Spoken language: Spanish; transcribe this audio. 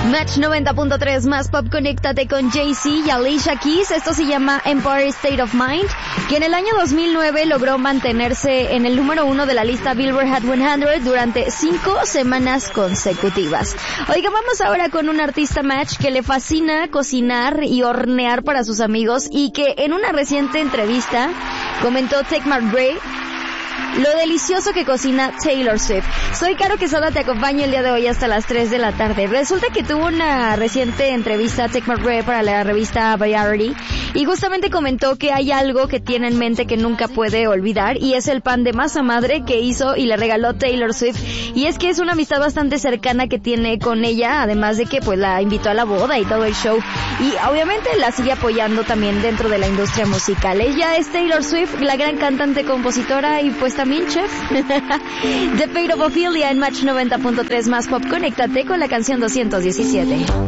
Match 90.3 más pop, conéctate con Jay-Z y Alicia Keys. Esto se llama Empire State of Mind, que en el año 2009 logró mantenerse en el número 1 de la lista Billboard Hot 100 durante 5 semanas consecutivas. Oiga, vamos ahora con un artista Match que le fascina cocinar y hornear para sus amigos y que en una reciente entrevista comentó Take McRae lo delicioso que cocina Taylor Swift. Soy Caro Quesada, te acompaño el día de hoy hasta las 3 de la tarde. Resulta que tuvo una reciente entrevista a Take McRae para la revista Variety y justamente comentó que hay algo que tiene en mente que nunca puede olvidar y es el pan de masa madre que hizo y le regaló Taylor Swift. Y es que es una amistad bastante cercana que tiene con ella, además de que pues la invitó a la boda y todo el show. Y obviamente la sigue apoyando también dentro de la industria musical. Ella es Taylor Swift, la gran cantante, compositora y pues también chef. The Fate of Ophelia en Match 90.3 más pop. Conéctate con la canción 217.